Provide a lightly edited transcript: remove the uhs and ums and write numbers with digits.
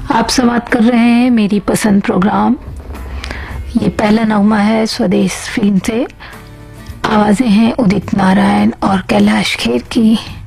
आप समाप्त कर रहे हैं मेरी पसंद प्रोग्राम। ये पहला नगमा है स्वदेश फिल्म से। आवाजें हैं उदित नारायण और कैलाश खेर की।